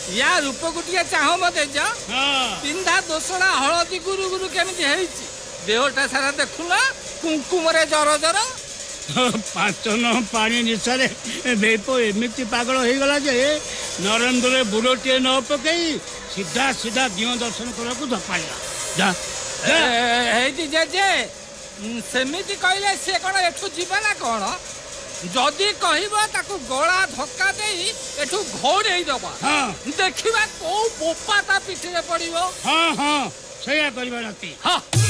या रूप को चाह मत पिंधा दोसरा हलदी गुरु गुरु केमी देहटा सारा देखुन कुंकुम जर जर 5 पानी निशा बेप एमती पागल हो गला जे नरेंद्र बुड़ोटे न पकई सीधा सीधा दिव दर्शन करने धपाड़ा जे सेमिति कहले से कौन एठू जीवा ना कौन जदि कहबो गला धक्का दे एठू घोड़े दबा देखा कौ बोपा ता पिठी पड़ो। हाँ हाँ सैया करवा राती। हाँ